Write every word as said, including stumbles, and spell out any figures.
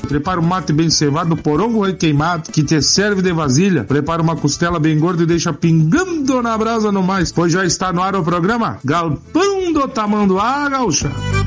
Prepara um mate bem cevado, porongo requeimado, que te serve de vasilha. Prepara uma costela bem gorda e deixa pingando na brasa no mais, pois já está no ar o programa Galpão do Tamanduá, gaúcha.